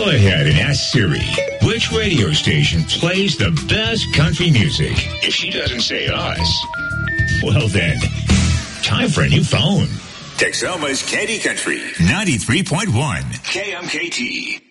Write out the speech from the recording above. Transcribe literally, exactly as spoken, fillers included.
Go ahead and ask Siri, which radio station plays the best country music? If she doesn't say us, well then, time for a new phone. Texoma's Candy Country, ninety-three point one, K M K T.